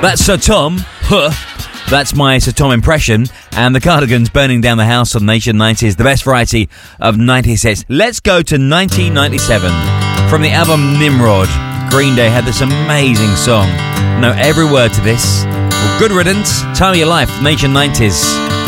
That's Sir Tom. Huh. That's my Sir Tom impression. And the Cardigans, Burning Down the House on Nation 90s, the best variety of 90s hits. Let's go to 1997. From the album Nimrod, Green Day had this amazing song. Know every word to this. Well, good riddance. Time of your life, Nation 90s.